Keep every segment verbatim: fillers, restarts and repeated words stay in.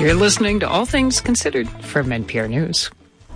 You're listening to All Things Considered from N P R News.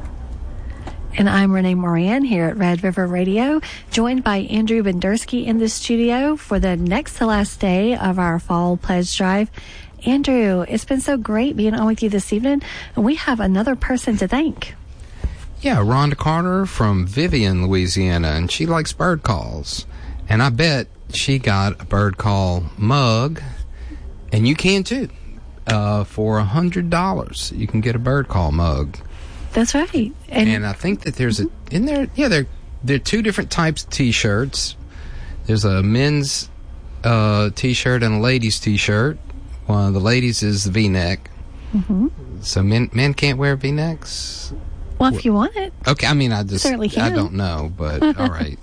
And I'm Renee Moran here at Red River Radio, joined by Andrew Bendersky in the studio for the next to last day of our Fall Pledge Drive. Andrew, it's been so great being on with you this evening, and we have another person to thank. Yeah, Rhonda Carter from Vivian, Louisiana, and she likes bird calls. And I bet she got a bird call mug, and you can too. Uh, for one hundred dollars, you can get a bird call mug. That's right. And, and I think that there's a, in there, yeah, there, there are two different types of T-shirts. There's a men's uh, T-shirt and a ladies' T-shirt. One of the ladies is the V-neck. Mm-hmm. So men men can't wear V-necks? Well, if you want it. Okay, I mean, I just, certainly can. I don't know, but all right.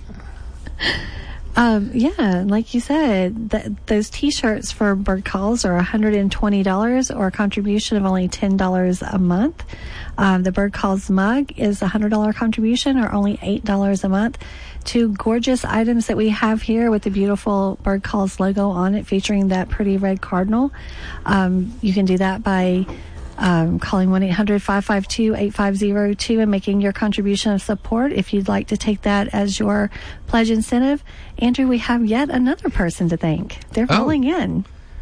Um, yeah, like you said, th- those T-shirts for bird calls are one hundred twenty dollars or a contribution of only ten dollars a month. Um, the bird calls mug is a one hundred dollars contribution or only eight dollars a month. Two gorgeous items that we have here with the beautiful bird calls logo on it featuring that pretty red cardinal. Um, you can do that by Um, calling one eight hundred five five two eight five zero two and making your contribution of support if you'd like to take that as your pledge incentive. Andrew, we have yet another person to thank. They're rolling oh. in.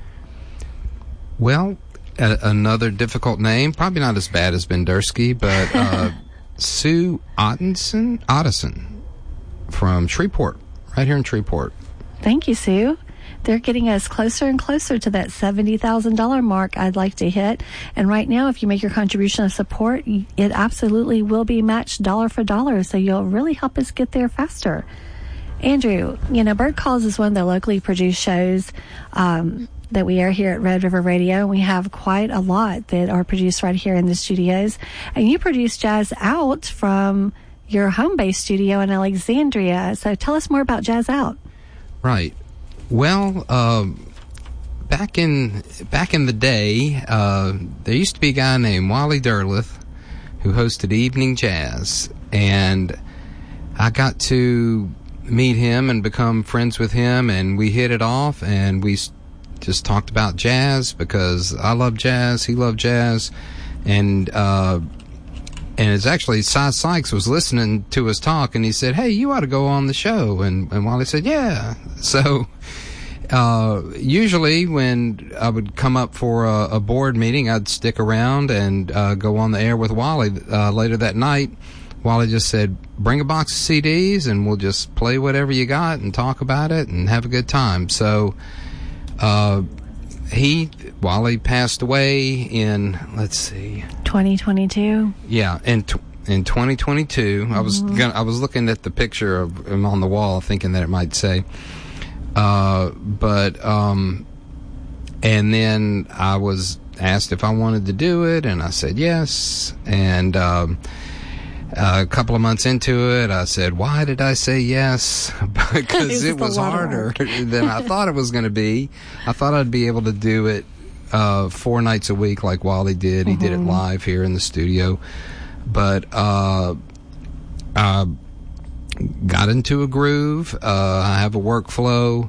Well, a- another difficult name, probably not as bad as Bendersky, but uh, Sue Ottenson, Otteson from Shreveport, right here in Shreveport. Thank you, Sue. They're getting us closer and closer to that seventy thousand dollars mark I'd like to hit. And right now, if you make your contribution of support, it absolutely will be matched dollar for dollar. So you'll really help us get there faster. Andrew, you know, Bird Calls is one of the locally produced shows um, that we air here at Red River Radio. We have quite a lot that are produced right here in the studios. And you produce Jazz Out from your home-based studio in Alexandria. So tell us more about Jazz Out. Right. Well, uh, back in back in the day, uh, there used to be a guy named Wally Derleth who hosted Evening Jazz, and I got to meet him and become friends with him, and we hit it off, and we just talked about jazz because I love jazz, he loved jazz, and uh, and it's actually Cy Sykes was listening to us talk, and he said, "Hey, you ought to go on the show," and and Wally said, "Yeah," so. Uh, usually when I would come up for a, a board meeting, I'd stick around and uh, go on the air with Wally. Uh, later that night, Wally just said, bring a box of C Ds and we'll just play whatever you got and talk about it and have a good time. So uh, he, Wally passed away in, let's see. twenty twenty-two? Yeah, in t- in twenty twenty-two. Mm-hmm. I was gonna, I was looking at the picture of him on the wall thinking that it might say. Uh, but, um, and then I was asked if I wanted to do it, and I said yes. And, um, uh, a couple of months into it, I said, why did I say yes? Because it was harder than I thought it was going to be. I thought I'd be able to do it, uh, four nights a week like Wally did. He mm-hmm. did it live here in the studio. But, uh, uh, got into a groove. Uh, I have a workflow,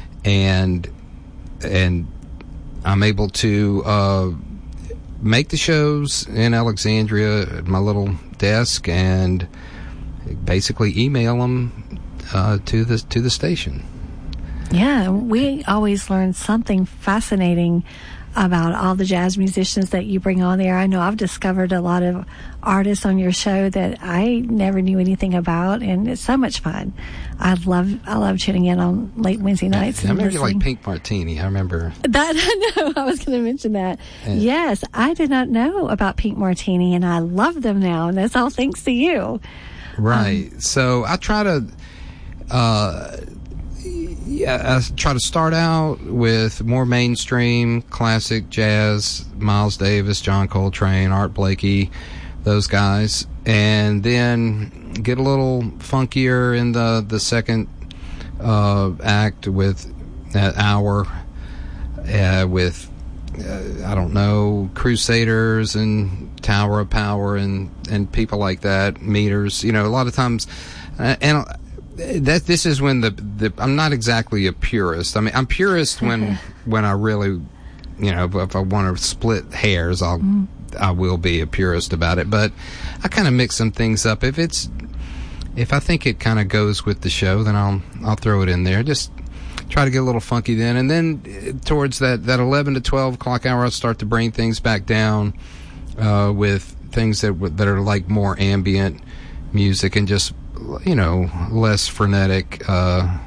and and I'm able to uh, make the shows in Alexandria at my little desk, and basically email them uh, to the to the station. Yeah, we always learn something fascinating about all the jazz musicians that you bring on there. I know I've discovered a lot of artists on your show that I never knew anything about, and it's so much fun. I love I love tuning in on late Wednesday nights. I and remember you listening. like Pink Martini. I remember that. I know. I was going to mention that. And yes, I did not know about Pink Martini, and I love them now, and that's all thanks to you. Right. Um, so I try to. Uh, Yeah, I try to start out with more mainstream, classic jazz, Miles Davis, John Coltrane, Art Blakey, those guys, and then get a little funkier in the, the second uh, act with that hour uh, with, uh, I don't know, Crusaders and Tower of Power and, and people like that, Meters, you know, a lot of times, uh, and that this is when the, the I'm not exactly a purist. I mean, I'm purist when when I really you know, if I want to split hairs, I'll, mm. I will be a purist about it. But I kind of mix some things up. If it's, if I think it kind of goes with the show, then I'll, I'll throw it in there. Just try to get a little funky then. And then towards that, that eleven to twelve o'clock hour, I'll start to bring things back down, uh, with things that, that are like more ambient music and just, you know, less frenetic, uh,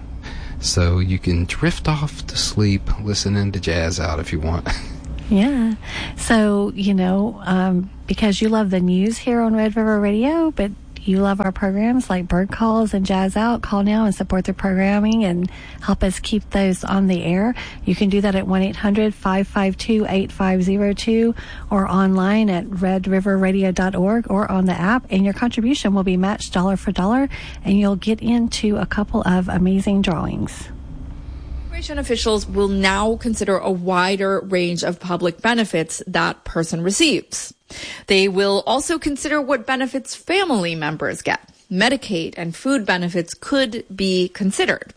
so you can drift off to sleep listening to Jazz Out if you want. Yeah. So, you know, um, because you love the news here on Red River Radio, but you love our programs like Bird Calls and Jazz Out, call now and support the programming and help us keep those on the air. You can do that at one eight hundred five five two eight five zero two or online at red river radio dot org or on the app, and your contribution will be matched dollar for dollar, and you'll get into a couple of amazing drawings. Immigration officials will now consider a wider range of public benefits that person receives. They will also consider what benefits family members get. Medicaid and food benefits could be considered.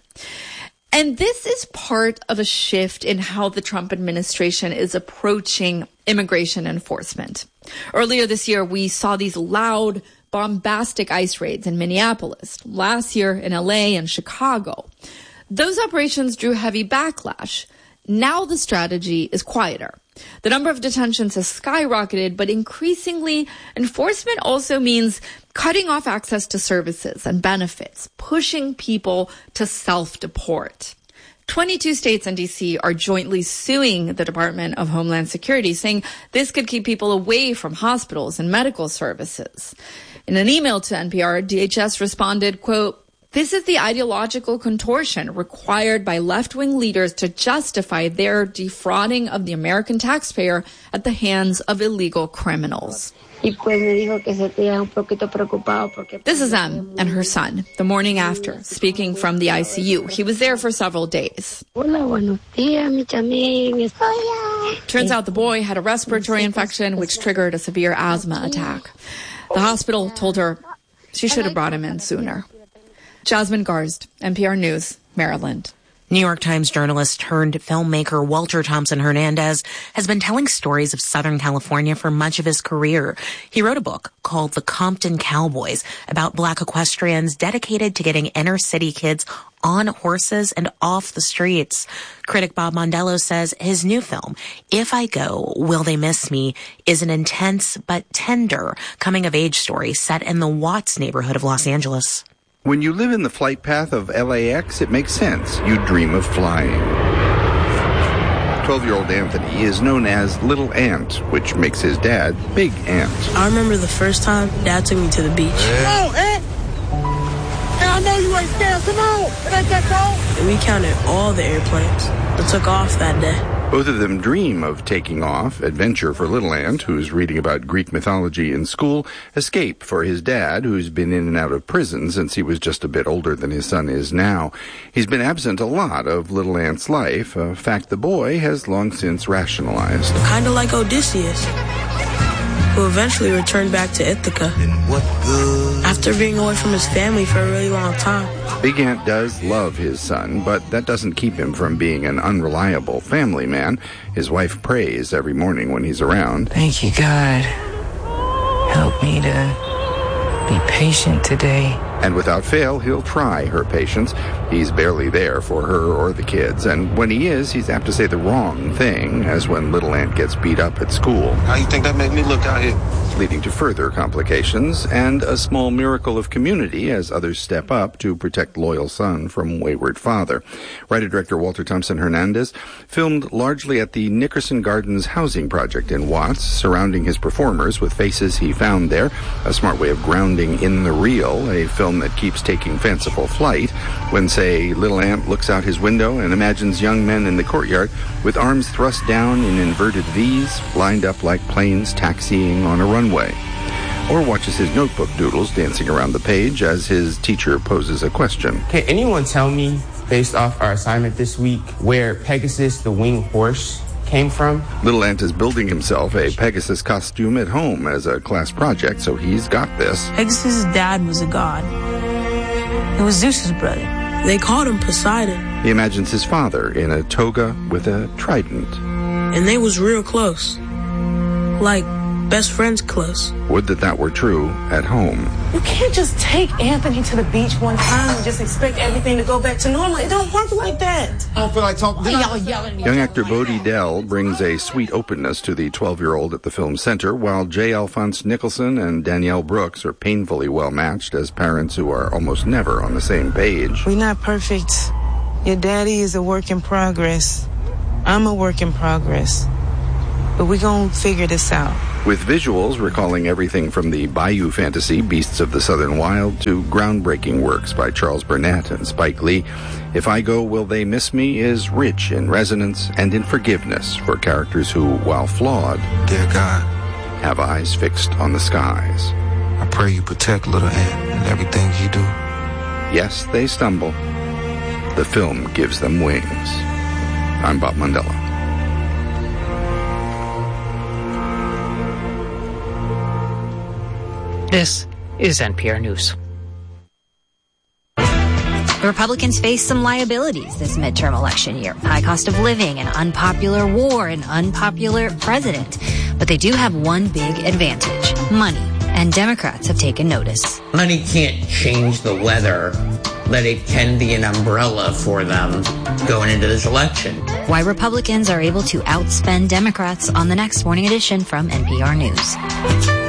And this is part of a shift in how the Trump administration is approaching immigration enforcement. Earlier this year, we saw these loud, bombastic ICE raids in Minneapolis. Last year in L A and Chicago. Those operations drew heavy backlash. Now the strategy is quieter. The number of detentions has skyrocketed, but increasingly, enforcement also means cutting off access to services and benefits, pushing people to self-deport. twenty-two states and D C are jointly suing the Department of Homeland Security, saying this could keep people away from hospitals and medical services. In an email to N P R, D H S responded, quote, "This is the ideological contortion required by left-wing leaders to justify their defrauding of the American taxpayer at the hands of illegal criminals." This is Em and her son, the morning after, speaking from the I C U. He was there for several days. Turns out the boy had a respiratory infection, which triggered a severe asthma attack. The hospital told her she should have brought him in sooner. Jasmine Garsd, N P R News, Maryland. New York Times journalist turned filmmaker Walter Thompson Hernandez has been telling stories of Southern California for much of his career. He wrote a book called The Compton Cowboys about black equestrians dedicated to getting inner city kids on horses and off the streets. Critic Bob Mondello says his new film, If I Go, Will They Miss Me, is an intense but tender coming-of-age story set in the Watts neighborhood of Los Angeles. When you live in the flight path of L A X, it makes sense. You dream of flying. twelve-year-old Anthony is known as Little Ant, which makes his dad Big Ant. I remember the first time Dad took me to the beach. Come on, Ant! And I know you ain't scared. Come on! It ain't that cold. And we counted all the airplanes that took off that day. Both of them dream of taking off. Adventure for Little Ant, who's reading about Greek mythology in school. Escape for his dad, who's been in and out of prison since he was just a bit older than his son is now. He's been absent a lot of Little Ant's life, a fact the boy has long since rationalized. Kind of like Odysseus, who eventually returned back to Ithaca after being away from his family for a really long time. Big Ant does love his son, but that doesn't keep him from being an unreliable family man. His wife prays every morning when he's around. Thank you, God. Help me to be patient today. And without fail, he'll try her patience. He's barely there for her or the kids, and when he is, he's apt to say the wrong thing, as when Little Ant gets beat up at school. How you think that made me look out here? Leading to further complications, and a small miracle of community as others step up to protect loyal son from wayward father. Writer-director Walter Thompson Hernandez filmed largely at the Nickerson Gardens housing project in Watts, surrounding his performers with faces he found there, a smart way of grounding in the real, a film that keeps taking fanciful flight when, say, Little Ant looks out his window and imagines young men in the courtyard with arms thrust down in inverted V's, lined up like planes taxiing on a runway. Or watches his notebook doodles dancing around the page as his teacher poses a question. Can anyone tell me, based off our assignment this week, where Pegasus the winged horse came from? Little Ant is building himself a Pegasus costume at home as a class project, so he's got this. Pegasus' dad was a god. It was Zeus's brother. They called him Poseidon. He imagines his father in a toga with a trident. and they was real close. Like, best friends close. Would that that were true at home. You can't just take Anthony to the beach one time and just expect everything to go back to normal. It don't work like that. I don't feel like talking. Why y'all yelling at me? Young actor Bodie Dell brings a sweet openness to the twelve-year-old at the film center, while J. Alphonse Nicholson and Danielle Brooks are painfully well-matched as parents who are almost never on the same page. We're not perfect. Your daddy is a work in progress. I'm a work in progress. But we're going to figure this out. With visuals recalling everything from the Bayou fantasy Beasts of the Southern Wild to groundbreaking works by Charles Burnett and Spike Lee, If I Go, Will They Miss Me is rich in resonance and in forgiveness for characters who, while flawed, dear God, have eyes fixed on the skies. I pray you protect little Ant and everything he do. Yes, they stumble. The film gives them wings. I'm Bob Mandela. This is N P R News. The Republicans face some liabilities this midterm election year. High cost of living, an unpopular war, an unpopular president. But they do have one big advantage, money. And Democrats have taken notice. Money can't change the weather, but it can be an umbrella for them going into this election. Why Republicans are able to outspend Democrats on the next Morning Edition from N P R News.